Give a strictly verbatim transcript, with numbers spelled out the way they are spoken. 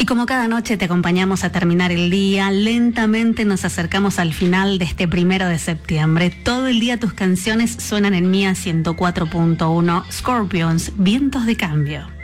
Y como cada noche te acompañamos a terminar el día, lentamente nos acercamos al final de este primero de septiembre. Todo el día tus canciones suenan en Mía ciento cuatro punto uno. Scorpions, Vientos de Cambio.